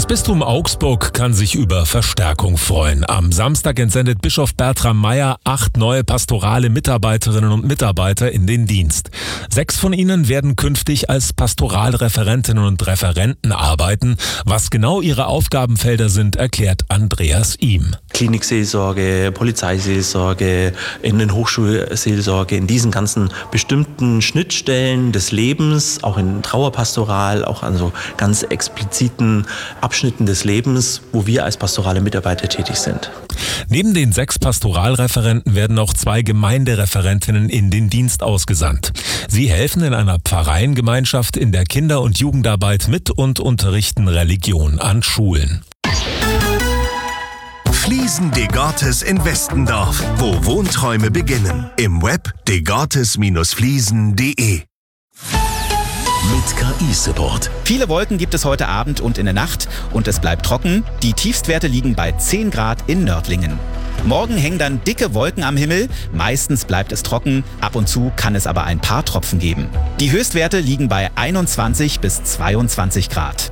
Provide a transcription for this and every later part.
Bistum Augsburg kann sich über Verstärkung freuen. Am Samstag entsendet Bischof Bertram Meyer 8 neue pastorale Mitarbeiterinnen und Mitarbeiter in den Dienst. 6 von ihnen werden künftig als Pastoralreferentinnen und Referenten arbeiten. Was genau ihre Aufgabenfelder sind, erklärt Andreas Ihm. Klinikseelsorge, Polizeiseelsorge, in den Hochschulseelsorge, in diesen ganzen bestimmten Schnittstellen des Lebens, auch in Trauerpastoral, auch an so ganz expliziten Abschnitten des Lebens, wo wir als pastorale Mitarbeiter tätig sind. Neben den 6 Pastoralreferenten werden auch 2 Gemeindereferentinnen in den Dienst ausgesandt. Sie helfen in einer Pfarreiengemeinschaft in der Kinder- und Jugendarbeit mit und unterrichten Religion an Schulen. Fliesen Degartes in Westendorf, wo Wohnträume beginnen. Im Web degartes-fliesen.de. Mit KI-Support. Viele Wolken gibt es heute Abend und in der Nacht und es bleibt trocken. Die Tiefstwerte liegen bei 10 Grad in Nördlingen. Morgen hängen dann dicke Wolken am Himmel. Meistens bleibt es trocken. Ab und zu kann es aber ein paar Tropfen geben. Die Höchstwerte liegen bei 21 bis 22 Grad.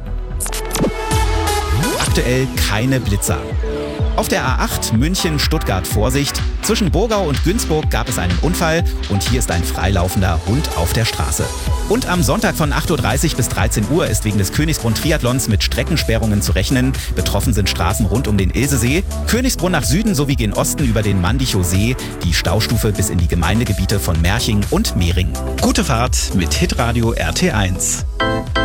Aktuell keine Blitzer. Auf der A8 München-Stuttgart Vorsicht. Zwischen Burgau und Günzburg gab es einen Unfall und hier ist ein freilaufender Hund auf der Straße. Und am Sonntag von 8.30 Uhr bis 13 Uhr ist wegen des Königsbrunn-Triathlons mit Streckensperrungen zu rechnen. Betroffen sind Straßen rund um den Ilsesee, Königsbrunn nach Süden sowie gen Osten über den Mandichow See, die Staustufe bis in die Gemeindegebiete von Merching und Mehring. Gute Fahrt mit Hitradio RT1.